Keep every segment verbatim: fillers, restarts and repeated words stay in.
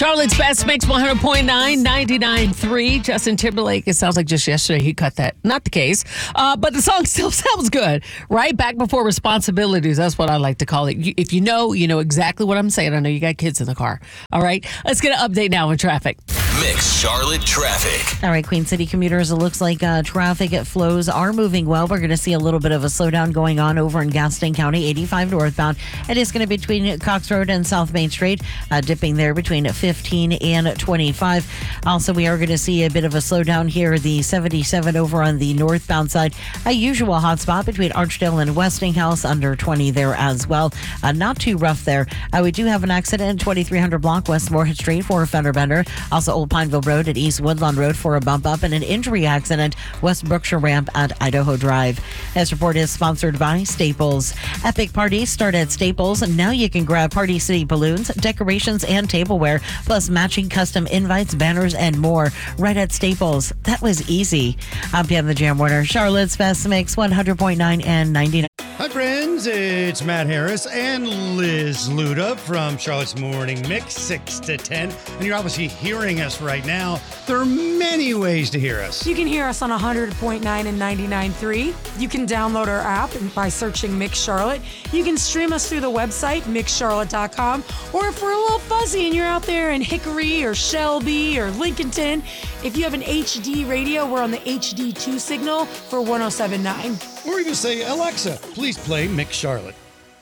Charlotte's Best Mix one hundred point nine, ninety-nine point three. Justin Timberlake, it sounds like just yesterday he cut that. Not the case. Uh, but the song still sounds good, right? Back before responsibilities. That's what I like to call it. You, if you know, you know exactly what I'm saying. I know you got kids in the car. All right. Let's get an update now with traffic. Mix Charlotte traffic. All right, Queen City commuters, it looks like uh, traffic flows are moving well. We're going to see a little bit of a slowdown going on over in Gaston County, eighty-five northbound. It is going to be between Cox Road and South Main Street, uh, dipping there between fifteen and twenty-five. Also, we are going to see a bit of a slowdown here, the seventy-seven over on the northbound side. A usual hot spot between Archdale and Westinghouse, under twenty there as well. Uh, not too rough there. Uh, we do have an accident, twenty-three hundred block West Moorhead Street for a fender bender. Also, Old Pineville Road at East Woodlawn Road for a bump up, and an injury accident West Brookshire Ramp at Idaho Drive. This report is sponsored by Staples. Epic parties start at Staples. Now you can grab Party City balloons, decorations, and tableware, plus matching custom invites, banners, and more right at Staples. That was easy. I'm Pam the Jam Warner, Charlotte's Best Mix one hundred point nine and ninety-nine. Hi, friends. It's Matt Harris and Liz Luda from Charlotte's Morning Mix, six to ten. And you're obviously hearing us right now. There are many ways to hear us. You can hear us on one hundred point nine and ninety-nine point three. You can download our app by searching Mix Charlotte. You can stream us through the website, mix charlotte dot com. Or if we're a little fuzzy and you're out there in Hickory or Shelby or Lincolnton, if you have an H D radio, we're on the H D two signal for one oh seven point nine. Or you can say, Alexa, please play Mix Charlotte.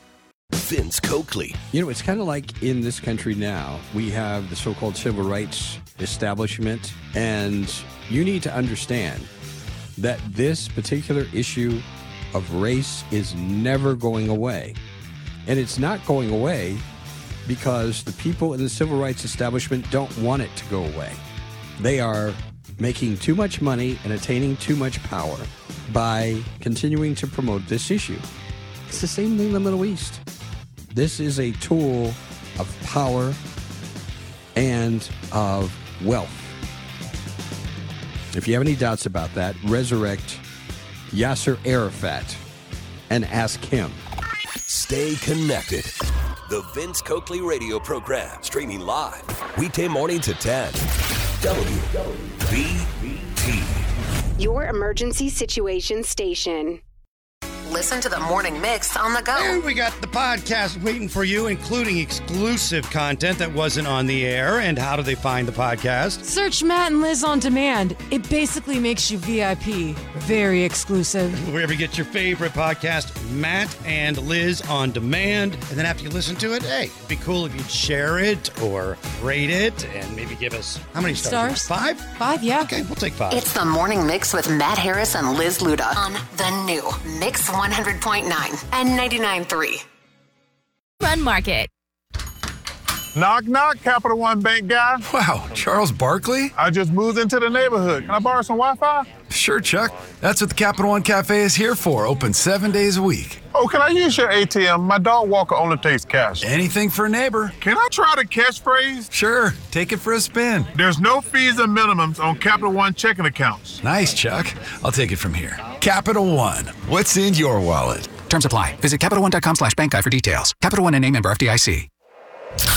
Vince Coakley. You know, it's kind of like in this country now, we have the so-called civil rights establishment, and you need to understand that this particular issue of race is never going away. And it's not going away because the people in the civil rights establishment don't want it to go away. They are making too much money and attaining too much power by continuing to promote this issue. It's the same thing in the Middle East. This is a tool of power and of wealth. If you have any doubts about that, resurrect Yasser Arafat and ask him. Stay connected. The Vince Coakley radio program, streaming live, weekday morning to ten. W B T. Your emergency situation station. Listen to the Morning Mix on the go. And we got the podcast waiting for you, including exclusive content that wasn't on the air. And how do they find the podcast? Search Matt and Liz on demand. It basically makes you V I P. Very exclusive. Wherever you get your favorite podcast, Matt and Liz on demand. And then after you listen to it, hey, it'd be cool if you'd share it or rate it and maybe give us, how many stars? Stars? Five? Five, yeah. Okay, we'll take five. It's the Morning Mix with Matt Harris and Liz Luda on the new Mix one hundred point nine and ninety-nine point three. Run Market. Knock, knock, Capital One Bank guy. Wow, Charles Barkley? I just moved into the neighborhood. Can I borrow some Wi-Fi? Sure, Chuck. That's what the Capital One Cafe is here for. Open seven days a week. Oh, can I use your A T M? My dog walker only takes cash. Anything for a neighbor. Can I try the catchphrase? Sure, take it for a spin. There's no fees and minimums on Capital One checking accounts. Nice, Chuck. I'll take it from here. Capital One. What's in your wallet? Terms apply. Visit CapitalOne.com slash bank guide for details. Capital One and a member F D I C.